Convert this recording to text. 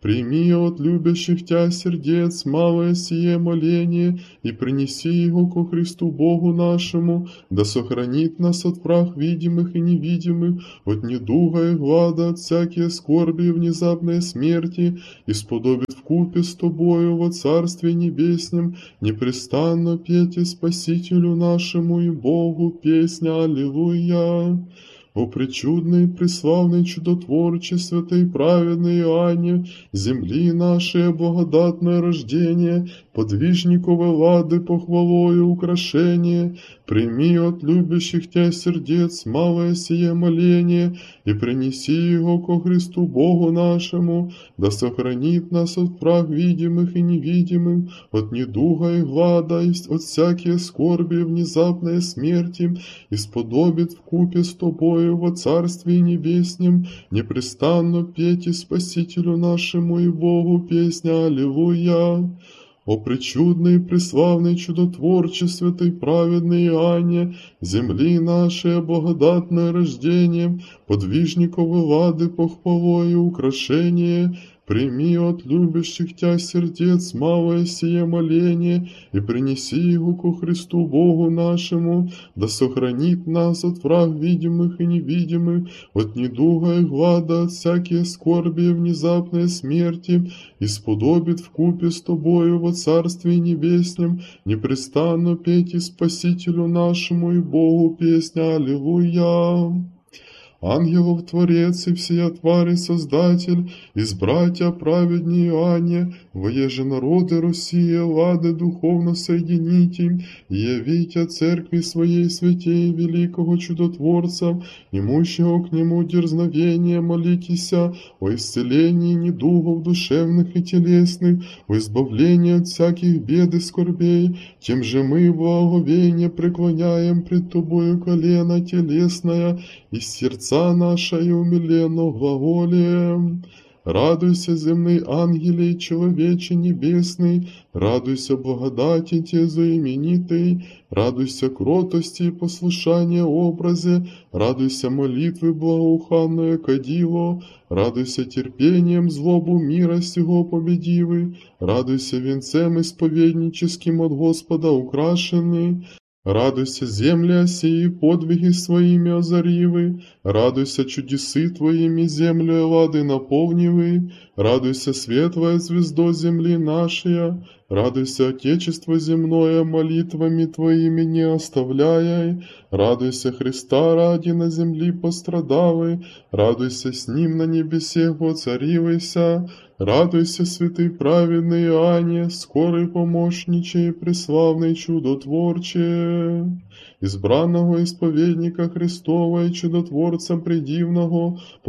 Прими от любящих Тя сердец малое сие моление и принеси его ко Христу Богу нашему, да сохранит нас от прах видимых и невидимых, от недуга и глада, от всякие скорби и внезапной смерти, и сподобит вкупе с Тобою во Царстве Небеснем непрестанно петь и Спасителю нашему и Богу песня Аллилуйя. О пречудный, преславный, чудотворче, святый, праведный Иоанне, земли нашей благодатное рождение, подвижниковой лады похвалою украшение, прими от любящих Тя сердец малое сие моление и принеси его ко Христу Богу нашему, да сохранит нас от прах видимых и невидимых, от недуга и глада, и от всякие скорби и внезапной смерти, и сподобит вкупе с Тобою во Царстве Небеснем непрестанно петь и Спасителю нашему и Богу песня Аллилуйя. О пречудный, преславный, чудотворче, святый, праведный Иоанне, земли нашей благодатное рождение, подвижниковы лады похвалой и украшение, прими от любящих Тя сердец малое сие моление и принеси его ко Христу Богу нашему, да сохранит нас от враг видимых и невидимых, от недуга и глада, от всякие скорби и внезапной смерти, и сподобит вкупе с Тобою во Царстве Небеснем непрестанно петь и Спасителю нашему и Богу песня Аллилуйя. Ангелов Творец и всея твари Создатель, избратья праведней Иоанне, воеже народы России, лады духовно соедините, и явите церкви своей святей великого чудотворца, имущего к нему дерзновение, молитеся о исцелении недугов душевных и телесных, о избавлении от всяких бед и скорбей, тем же мы в благоговение преклоняем пред Тобою колено телесное и сердца наша и умиленно глаголем. Радуйся, земный ангеле и человече небесный, радуйся благодати Те знаменитый, радуйся кротости и послушания образе, радуйся молитвы благоуханное кадило, радуйся терпением злобу мира сего победивый, радуйся венцем исповедническим от Господа украшенный, радуйся, земля сии, подвиги своими озаривы, радуйся, чудесы Твоими, землю лады наполнивы, радуйся, светлая звездо земли нашей, радуйся, Отечество земное, молитвами Твоими не оставляй, радуйся, Христа ради на земли пострадавы, радуйся, с Ним на небесе воцаривайся, радуйся, святый праведный Иоанне, скорый помощниче и преславный чудотворче, избранного исповедника Христова и чудотворца предивного,